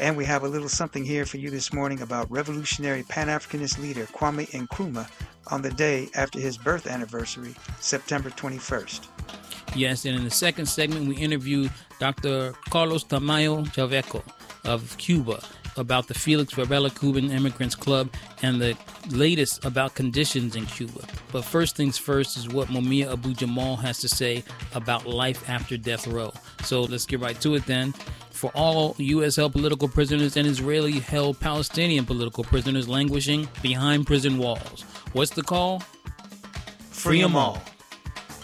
And we have a little something here for you this morning about revolutionary Pan-Africanist leader Kwame Nkrumah on the day after his birth anniversary, September 21st. Yes, and in the second segment, we interview Dr. Carlos Tamayo Chaveco of Cuba about the Felix Varela Cuban Immigrants Club and the latest about conditions in Cuba. But first things first is what Mumia Abu-Jamal has to say about life after death row. So let's get right to it then. For all U.S.-held political prisoners and Israeli-held Palestinian political prisoners languishing behind prison walls. What's the call? Free 'em all.